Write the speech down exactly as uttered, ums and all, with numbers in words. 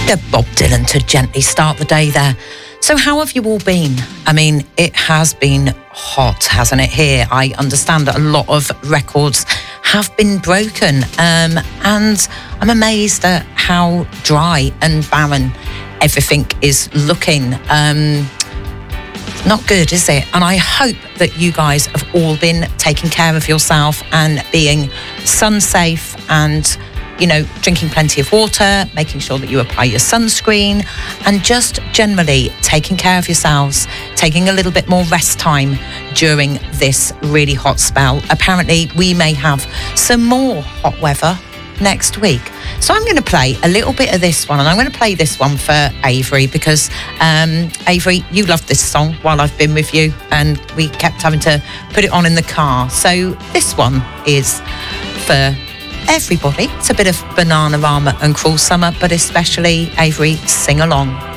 bit of Bob Dylan to gently start the day there. So how have you all been? I mean, it has been hot, hasn't it, here? I understand that a lot of records have been broken, um, and I'm amazed at how dry and barren everything is looking. Um, not good, is it? And I hope that you guys have all been taking care of yourself and being sun safe and, you know, drinking plenty of water, making sure that you apply your sunscreen, and just generally taking care of yourselves, taking a little bit more rest time during this really hot spell. Apparently, we may have some more hot weather next week. So I'm going to play a little bit of this one, and I'm going to play this one for Avery because, um, Avery, you loved this song while I've been with you, and we kept having to put it on in the car. So this one is for everybody. It's a bit of Bananarama and Cruel Summer, but especially Avery, sing along.